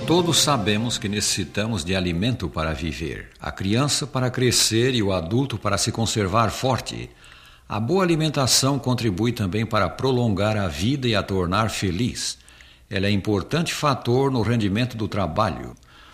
Todos sabemos que necessitamos de alimento para viver, a criança para crescer e o adulto para se conservar forte. A boa alimentação contribui também para prolongar a vida e a tornar feliz. Ela é importante fator no rendimento do trabalho.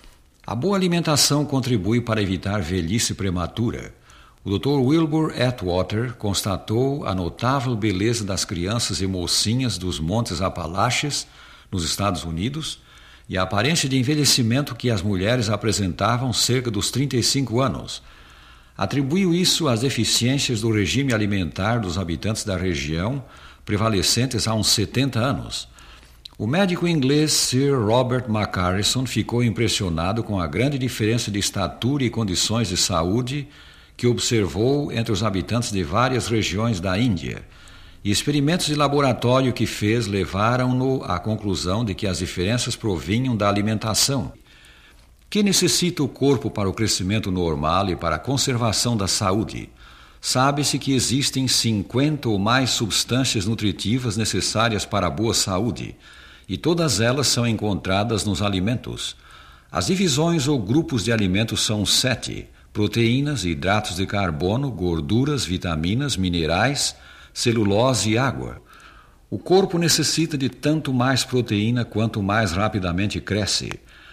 A boa alimentação contribui para evitar velhice prematura. O Dr. Wilbur Atwater constatou a notável beleza das crianças e mocinhas dos Montes Apalaches, nos Estados Unidos, e a aparência de envelhecimento que as mulheres apresentavam cerca dos 35 anos. Atribuiu isso às deficiências do regime alimentar dos habitantes da região, prevalecentes há uns 70 anos. O médico inglês Sir Robert McCarrison ficou impressionado com a grande diferença de estatura e condições de saúde que observou entre os habitantes de várias regiões da Índia. E experimentos de laboratório que fez levaram-no à conclusão de que as diferenças provinham da alimentação. Que necessita o corpo para o crescimento normal e para a conservação da saúde? Sabe-se que existem 50 ou mais substâncias nutritivas necessárias para a boa saúde, e todas elas são encontradas nos alimentos. As divisões ou grupos de alimentos são 7: proteínas, hidratos de carbono, gorduras, vitaminas, minerais, celulose e água. O corpo necessita de tanto mais proteína quanto mais rapidamente cresce.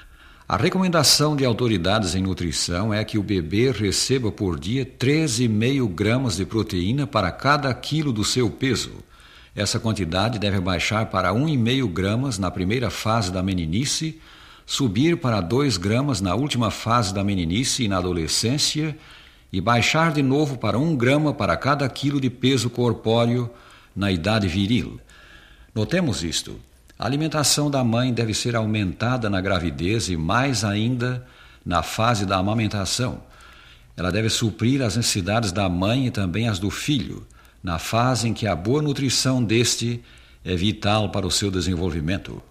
A recomendação de autoridades em nutrição é que o bebê receba por dia 13,5 gramas de proteína para cada quilo do seu peso. Essa quantidade deve baixar para 1,5 gramas na primeira fase da meninice, subir para 2 gramas na última fase da meninice e na adolescência, e baixar de novo para 1 grama para cada quilo de peso corpóreo na idade viril. Notemos isto: a alimentação da mãe deve ser aumentada na gravidez e mais ainda na fase da amamentação. Ela deve suprir as necessidades da mãe e também as do filho, na fase em que a boa nutrição deste é vital para o seu desenvolvimento.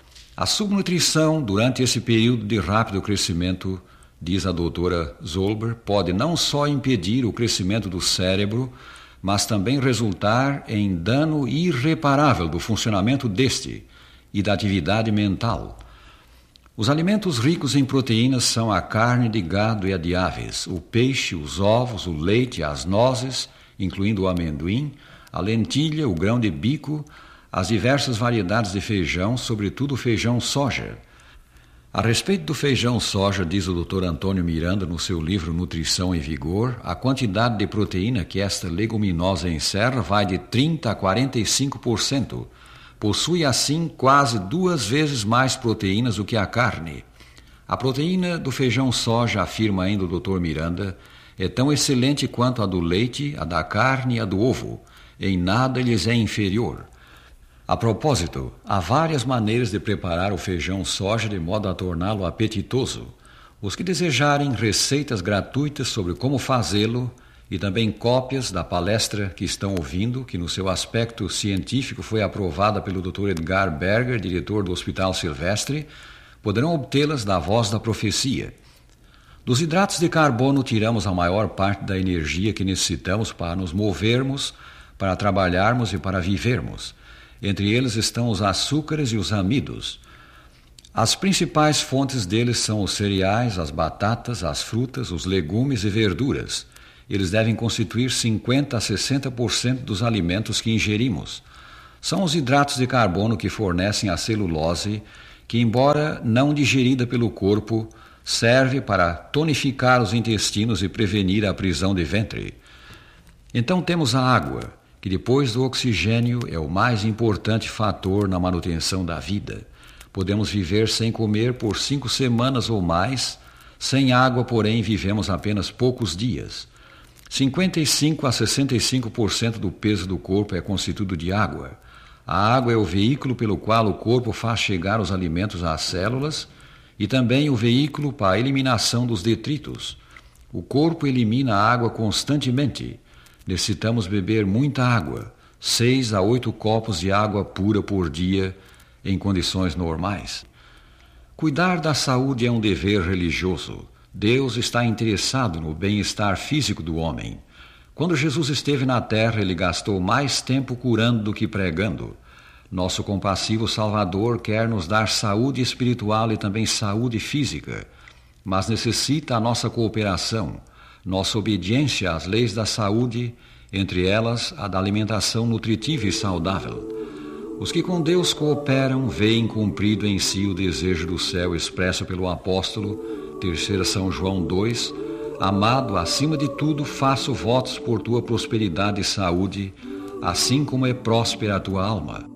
A subnutrição durante esse período de rápido crescimento, diz a doutora Zolber, pode não só impedir o crescimento do cérebro, mas também resultar em dano irreparável do funcionamento deste e da atividade mental. Os alimentos ricos em proteínas são a carne de gado e a de aves, o peixe, os ovos, o leite, as nozes, incluindo o amendoim, a lentilha, o grão de bico, as diversas variedades de feijão, sobretudo o feijão soja. A respeito do feijão soja, diz o Dr. Antônio Miranda no seu livro Nutrição e Vigor, a quantidade de proteína que esta leguminosa encerra vai de 30% a 45%. Possui, assim, quase 2 vezes mais proteínas do que a carne. A proteína do feijão soja, afirma ainda o Dr. Miranda, é tão excelente quanto a do leite, a da carne e a do ovo. Em nada lhes é inferior. A propósito, há várias maneiras de preparar o feijão soja de modo a torná-lo apetitoso. Os que desejarem receitas gratuitas sobre como fazê-lo e também cópias da palestra que estão ouvindo, que no seu aspecto científico foi aprovada pelo Dr. Edgar Berger, diretor do Hospital Silvestre, poderão obtê-las da Voz da Profecia. Dos hidratos de carbono tiramos a maior parte da energia que necessitamos para nos movermos, para trabalharmos e para vivermos. Entre eles estão os açúcares e os amidos. As principais fontes deles são os cereais, as batatas, as frutas, os legumes e verduras. Eles devem constituir 50% a 60% dos alimentos que ingerimos. São os hidratos de carbono que fornecem a celulose, que, embora não digerida pelo corpo, serve para tonificar os intestinos e prevenir a prisão de ventre. Então temos a água, que depois do oxigênio é o mais importante fator na manutenção da vida. Podemos viver sem comer por 5 semanas ou mais, sem água, porém, vivemos apenas poucos dias. 55% a 65% do peso do corpo é constituído de água. A água é o veículo pelo qual o corpo faz chegar os alimentos às células e também o veículo para a eliminação dos detritos. O corpo elimina a água constantemente. Necessitamos beber muita água, 6 a 8 copos de água pura por dia, em condições normais. Cuidar da saúde é um dever religioso. Deus está interessado no bem-estar físico do homem. Quando Jesus esteve na terra, ele gastou mais tempo curando do que pregando. Nosso compassivo Salvador quer nos dar saúde espiritual e também saúde física, mas necessita a nossa cooperação, nossa obediência às leis da saúde, entre elas a da alimentação nutritiva e saudável. Os que com Deus cooperam veem cumprido em si o desejo do céu expresso pelo apóstolo, 3 São João 2, amado, acima de tudo, faço votos por tua prosperidade e saúde, assim como é próspera a tua alma.